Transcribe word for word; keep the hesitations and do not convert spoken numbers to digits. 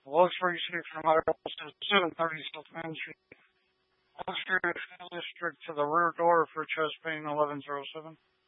Looks for you from seven thirty South Main Street. Looks for District to the rear door for chest pain eleven zero seven.